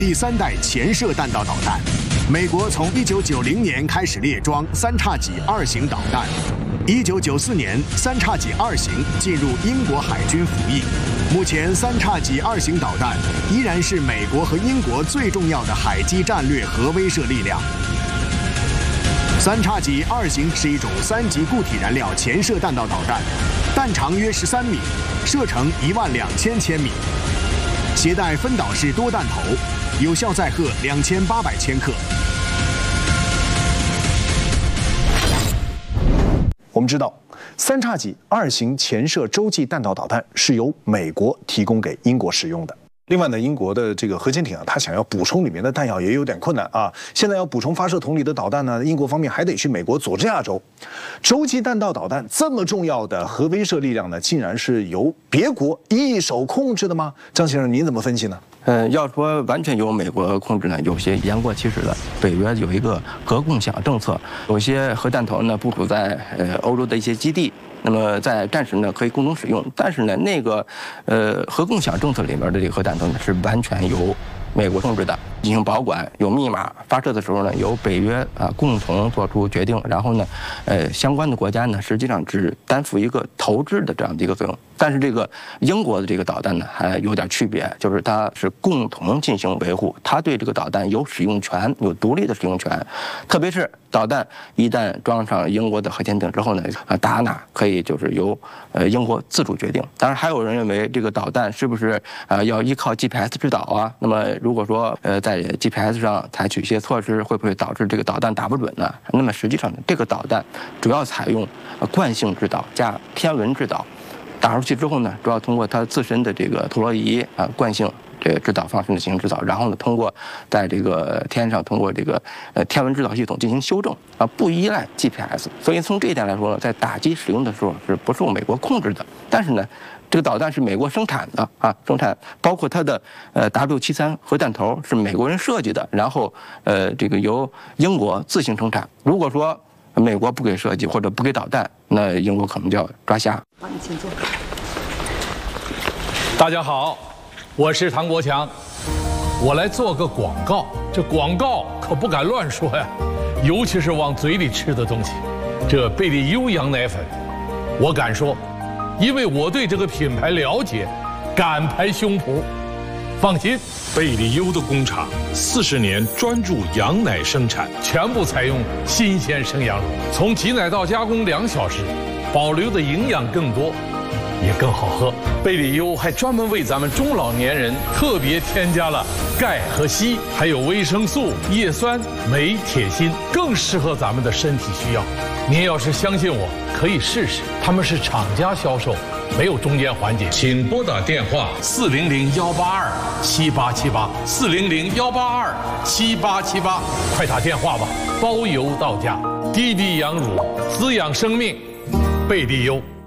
第3代潜射弹道导弹。美国从1990年开始列装3叉戟2型导弹，1994年3叉戟2型进入英国海军服役。目前3叉戟2型导弹依然是美国和英国最重要的海基战略核威慑力量。3叉戟2型是一种3级固体燃料潜射弹道导弹，弹长约13米，射程12000千米，携带分导式多弹头，有效载荷2800千克。 我们知道，3叉戟2型潜射洲际弹道导弹是由美国提供给英国使用的。另外呢，英国的这个核潜艇啊，它想要补充里面的弹药也有点困难啊。现在要补充发射筒里的导弹呢，英国方面还得去美国佐治亚州。洲际弹道导弹这么重要的核威慑力量呢，竟然是由别国一手控制的吗？张先生，您怎么分析呢？ 要说完全由美国控制呢，有些言过其实的。北约有一个核共享政策，有些核弹头呢部署在欧洲的一些基地。那么在战时呢可以共同使用，但是呢那个核共享政策里面的这个核弹头呢是完全由美国控制的，进行保管，有密码，发射的时候呢由北约共同做出决定，然后呢相关的国家呢实际上只担负一个投掷的这样的一个作用。但是这个英国的这个导弹呢还有点区别，就是它是共同进行维护，它对这个导弹有使用权，有独立的使用权。特别是导弹一旦装上英国的核潜艇之后呢，打哪可以就是由英国自主决定。当然还有人认为这个导弹是不是要依靠 GPS 制导啊？那么如果说在 GPS 上采取一些措施，会不会导致这个导弹打不准呢？那么实际上呢，这个导弹主要采用惯性制导加天文制导。打出去之后呢，主要通过它自身的这个陀螺仪惯性这个制导方式进行制导，然后呢，通过在这个天上通过这个天文制导系统进行修正不依赖 GPS。所以从这一点来说呢，在打击使用的时候是不受美国控制的。但是呢，这个导弹是美国生产的生产包括它的W73核弹头是美国人设计的，然后这个由英国自行生产。如果说美国不给设计或者不给导弹，那英国可能就要抓瞎。 好，你请坐。 大家好，我是唐国强，我来做个广告。这广告可不敢乱说呀，尤其是往嘴里吃的东西。这贝利优羊奶粉，我敢说，因为我对这个品牌了解，敢拍胸脯。放心，贝利优的工厂40年专注羊奶生产，全部采用新鲜生羊乳，从挤奶到加工2小时，保留的营养更多，也更好喝。贝利优还专门为咱们中老年人特别添加了钙和硒，还有维生素、叶酸、镁、铁、锌，更适合咱们的身体需要。您要是相信我，可以试试，他们是厂家销售，没有中间环节。请拨打电话400-182-7878，400-182-7878，快打电话吧，包邮到家。滴滴羊乳滋养生命，贝利优。